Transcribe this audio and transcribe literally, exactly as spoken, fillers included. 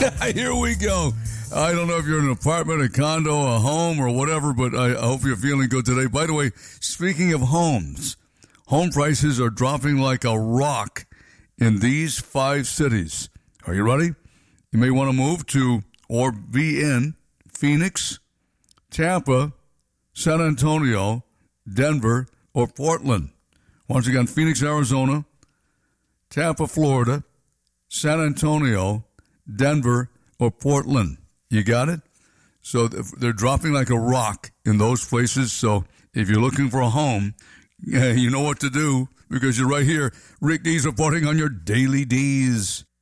Here we go. I don't know if you're in an apartment, a condo, a home, or whatever, but I, I hope you're feeling good today. By the way, speaking of homes, home prices are dropping like a rock in these five cities. Are you ready? You may want to move to or be in Phoenix, Tampa, San Antonio, Denver, or Portland. Once again, Phoenix, Arizona, Tampa, Florida, San Antonio, Denver, or Portland. You got it? So they're dropping like a rock in those places. So if you're looking for a home, you know what to do because you're right here. Rick D's reporting on your Daily D's.